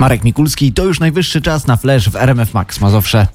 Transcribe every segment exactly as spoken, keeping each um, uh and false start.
Marek Mikulski, to już najwyższy czas na Flash w R M F Max Mazowsze.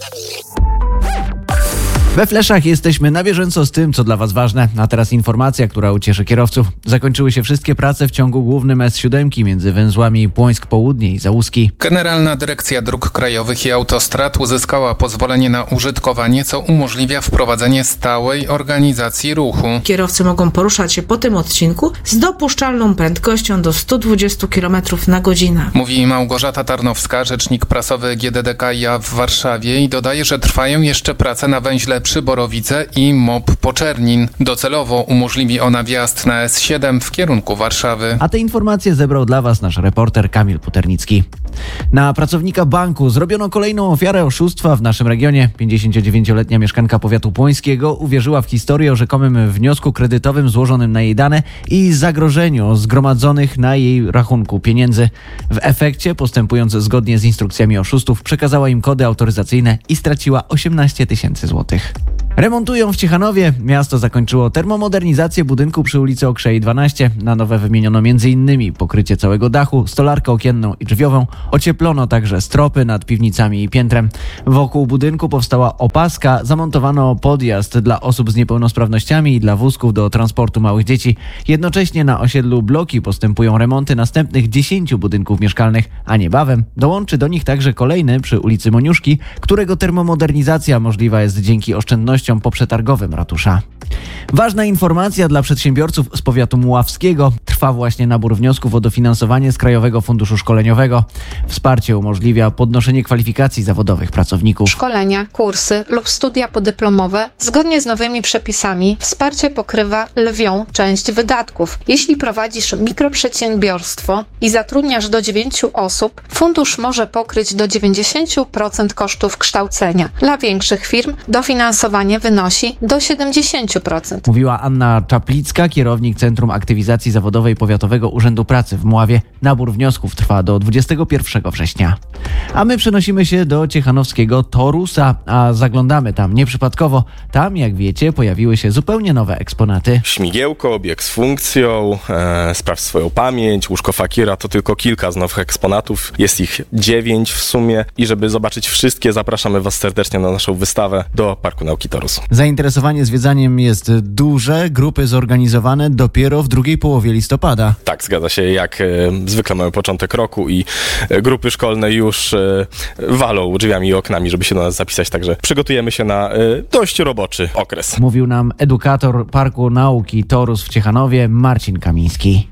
We Fleszach jesteśmy na bieżąco z tym, co dla Was ważne. A teraz informacja, która ucieszy kierowców. Zakończyły się wszystkie prace w ciągu głównym S siedem między węzłami Płońsk Południe i Załuski. Generalna Dyrekcja Dróg Krajowych i Autostrad uzyskała pozwolenie na użytkowanie, co umożliwia wprowadzenie stałej organizacji ruchu. Kierowcy mogą poruszać się po tym odcinku z dopuszczalną prędkością do sto dwadzieścia kilometrów na godzinę. Mówi Małgorzata Tarnowska, rzecznik prasowy G D D K i A w Warszawie, i dodaje, że trwają jeszcze prace na węźle Przyborowice i M O P Poczernin. Docelowo umożliwi ona wjazd na S siedem w kierunku Warszawy. A te informacje zebrał dla Was nasz reporter Kamil Puternicki. Na pracownika banku zrobiono kolejną ofiarę oszustwa w naszym regionie. pięćdziesięciodziewięcioletnia mieszkanka powiatu płońskiego uwierzyła w historię o rzekomym wniosku kredytowym złożonym na jej dane i zagrożeniu zgromadzonych na jej rachunku pieniędzy. W efekcie, postępując zgodnie z instrukcjami oszustów, przekazała im kody autoryzacyjne i straciła osiemnaście tysięcy złotych. Remontują w Ciechanowie. Miasto zakończyło termomodernizację budynku przy ulicy Okrzei dwanaście. Na nowe wymieniono m.in. pokrycie całego dachu, stolarkę okienną i drzwiową. Ocieplono także stropy nad piwnicami i piętrem. Wokół budynku powstała opaska, zamontowano podjazd dla osób z niepełnosprawnościami i dla wózków do transportu małych dzieci. Jednocześnie na osiedlu Bloki postępują remonty następnych dziesięciu budynków mieszkalnych, a niebawem dołączy do nich także kolejny przy ulicy Moniuszki, którego termomodernizacja możliwa jest dzięki oszczędnościom poprzetargowym ratusza. Ważna informacja dla przedsiębiorców z powiatu muławskiego. Trwa właśnie nabór wniosków o dofinansowanie z Krajowego Funduszu Szkoleniowego. Wsparcie umożliwia podnoszenie kwalifikacji zawodowych pracowników. Szkolenia, kursy lub studia podyplomowe zgodnie z nowymi przepisami wsparcie pokrywa lwią część wydatków. Jeśli prowadzisz mikroprzedsiębiorstwo i zatrudniasz do dziewięciu osób, fundusz może pokryć do dziewięćdziesiąt procent kosztów kształcenia. Dla większych firm dofinansowanie wynosi do siedemdziesiąt procent. Mówiła Anna Czaplicka, kierownik Centrum Aktywizacji Zawodowej Powiatowego Urzędu Pracy w Mławie. Nabór wniosków trwa do dwudziestego pierwszego września. A my przenosimy się do ciechanowskiego Torusa, a zaglądamy tam nieprzypadkowo. Tam, jak wiecie, pojawiły się zupełnie nowe eksponaty. Śmigiełko, bieg z funkcją, e, sprawdź swoją pamięć, łóżko fakira to tylko kilka z nowych eksponatów. Jest ich dziewięć w sumie i żeby zobaczyć wszystkie, zapraszamy Was serdecznie na naszą wystawę do Parku Nauki Torus. Zainteresowanie zwiedzaniem jest duże, grupy zorganizowane dopiero w drugiej połowie listopada. Tak, zgadza się, jak e, zwykle mamy początek roku i e, grupy szkolne już e, walą drzwiami i oknami, żeby się do nas zapisać, także przygotujemy się na e, dość roboczy okres. Mówił nam edukator Parku Nauki Torus w Ciechanowie, Marcin Kamiński.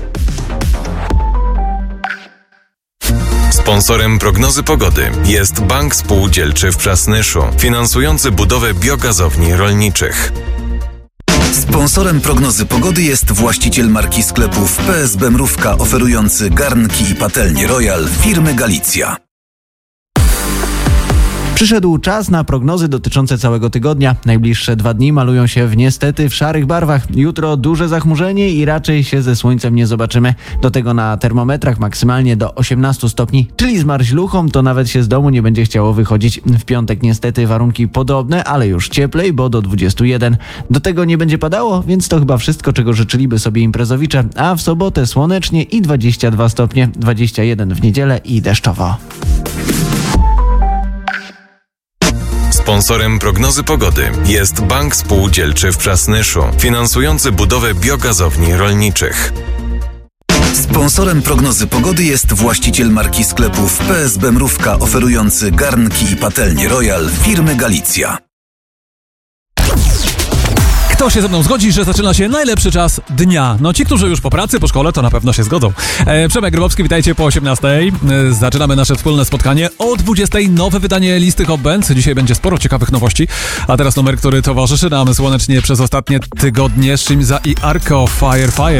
Sponsorem prognozy pogody jest Bank Spółdzielczy w Przasnyszu, finansujący budowę biogazowni rolniczych. Sponsorem prognozy pogody jest właściciel marki sklepów P S B Mrówka, oferujący garnki i patelnie Royal firmy Galicja. Przyszedł czas na prognozy dotyczące całego tygodnia. Najbliższe dwa dni malują się w niestety w szarych barwach. Jutro duże zachmurzenie i raczej się ze słońcem nie zobaczymy. Do tego na termometrach maksymalnie do osiemnastu stopni, czyli z marzluchą to nawet się z domu nie będzie chciało wychodzić. W piątek niestety warunki podobne, ale już cieplej, bo do dwudziestu jeden. Do tego nie będzie padało, więc to chyba wszystko, czego życzyliby sobie imprezowicze. A w sobotę słonecznie i dwadzieścia dwa stopnie, dwadzieścia jeden w niedzielę i deszczowo. Sponsorem prognozy pogody jest Bank Spółdzielczy w Przasnyszu, finansujący budowę biogazowni rolniczych. Sponsorem prognozy pogody jest właściciel marki sklepów P S B Mrówka, oferujący garnki i patelnie Royal firmy Galicja. Kto się ze mną zgodzi, że zaczyna się najlepszy czas dnia? No ci, którzy już po pracy, po szkole, to na pewno się zgodzą. E, Przemek Grybowski, witajcie po osiemnastej. E, zaczynamy nasze wspólne spotkanie. O dwudziestej nowe wydanie listy Hot Bands. Dzisiaj będzie sporo ciekawych nowości. A teraz numer, który towarzyszy nam słonecznie przez ostatnie tygodnie. Shimza i Arco, Fire Fire.